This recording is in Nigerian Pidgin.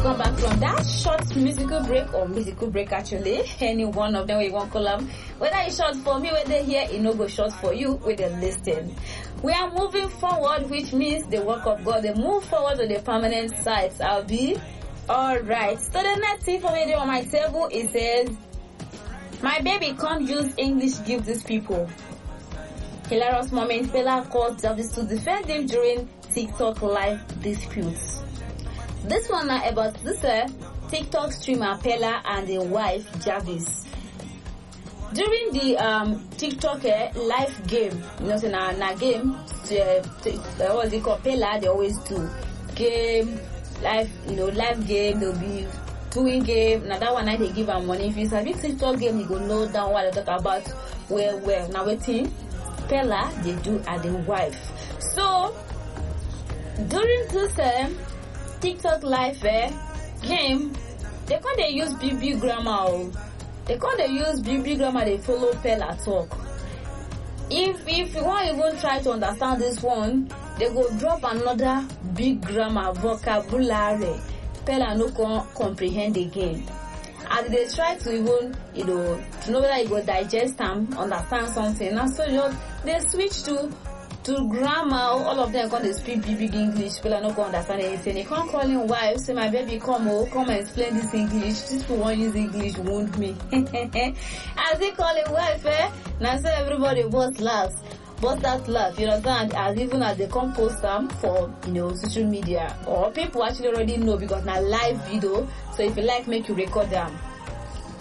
Welcome back from that short musical break actually. Any one of them we want call them. Whether it's short for me, whether here it no go short for you, with the listen. We are moving forward, which means the work of God. They move forward to the permanent sites. I'll be alright. So the next thing for me on my table, it says, my baby can't use English give these people. Hilarious moment, Pella called Jarvis to defend him during TikTok live disputes. This one now about this TikTok streamer Pella and the wife Jarvis. During the TikTok live game, you know, so na game, what's it called? Pella, they always do game, live game. They'll be doing game. Now that one night they give her money. If it's a big TikTok game, you go know down what they talk about. Well. Now waiting, Pella they do at the wife. So during this TikTok live game, they can't use BB grammar. They can't use BB grammar. They follow Pella talk. If you want even try to understand this one, they go drop another big grammar vocabulary. Pella no comprehend again. And they try to even, to know whether you go digest and understand something. And so they switch to grammar. All of them can't speak big English. Pella no can understand anything. They can't call him wife, say my baby come and explain this English. These people won't use English, wound me. As they call him wife, now say everybody was laughs. But that laugh, you understand, as even as they come post them for, social media, or people actually already know because now live video, so if you like, make you record them.